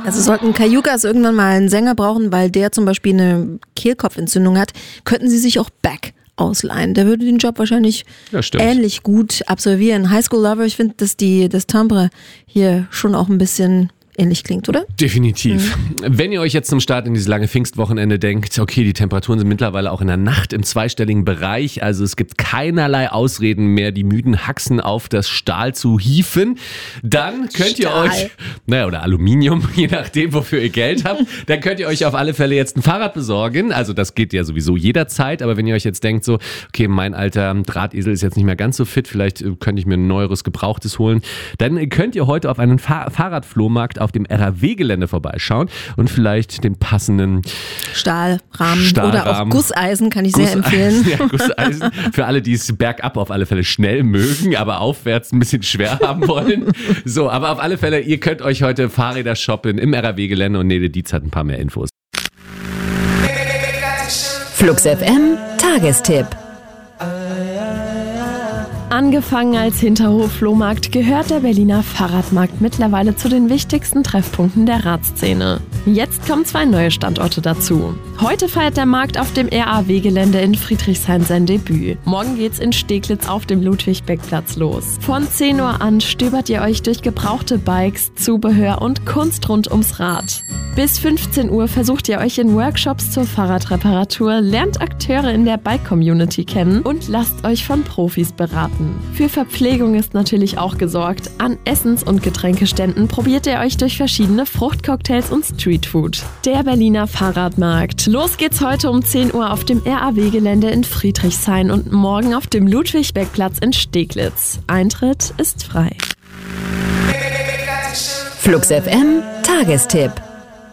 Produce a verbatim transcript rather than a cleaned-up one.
Also sollten Cayugas irgendwann mal einen Sänger brauchen, weil der zum Beispiel eine Kehlkopfentzündung hat, könnten sie sich auch Beck ausleihen. Der würde den Job wahrscheinlich ja, ähnlich gut absolvieren. High School Lover, ich finde, dass die, das Timbre hier schon auch ein bisschen ähnlich klingt, oder? Definitiv. Mhm. Wenn ihr euch jetzt zum Start in dieses lange Pfingstwochenende denkt, okay, die Temperaturen sind mittlerweile auch in der Nacht im zweistelligen Bereich, also es gibt keinerlei Ausreden mehr, die müden Haxen auf das Stahl zu hieven, dann könnt Stahl. ihr euch, naja, oder Aluminium, je nachdem, wofür ihr Geld habt, dann könnt ihr euch auf alle Fälle jetzt ein Fahrrad besorgen. Also das geht ja sowieso jederzeit, aber wenn ihr euch jetzt denkt so, okay, mein alter Drahtesel ist jetzt nicht mehr ganz so fit, vielleicht könnte ich mir ein neueres Gebrauchtes holen, dann könnt ihr heute auf einen Fahr- Fahrradflohmarkt auf dem R A W-Gelände vorbeischauen und vielleicht den passenden Stahlrahmen, Stahlrahmen oder auch Gusseisen kann ich Gusseisen, sehr empfehlen. Ja, Gusseisen für alle, die es bergab auf alle Fälle schnell mögen, aber aufwärts ein bisschen schwer haben wollen. So, aber auf alle Fälle, ihr könnt euch heute Fahrräder shoppen im R A W-Gelände und Nele Dietz hat ein paar mehr Infos. Flux F M Tagestipp. Angefangen als Hinterhof-Flohmarkt gehört der Berliner Fahrradmarkt mittlerweile zu den wichtigsten Treffpunkten der Radszene. Jetzt kommen zwei neue Standorte dazu. Heute feiert der Markt auf dem R A W-Gelände in Friedrichshain sein Debüt. Morgen geht's in Steglitz auf dem Ludwig-Beck-Platz los. Von zehn Uhr an stöbert ihr euch durch gebrauchte Bikes, Zubehör und Kunst rund ums Rad. Bis fünfzehn Uhr versucht ihr euch in Workshops zur Fahrradreparatur, lernt Akteure in der Bike-Community kennen und lasst euch von Profis beraten. Für Verpflegung ist natürlich auch gesorgt. An Essens- und Getränkeständen probiert ihr euch durch verschiedene Fruchtcocktails und Streetfood. Der Berliner Fahrradmarkt. Los geht's heute um zehn Uhr auf dem R A W-Gelände in Friedrichshain und morgen auf dem Ludwig-Beck-Platz in Steglitz. Eintritt ist frei. Flux F M Tagestipp.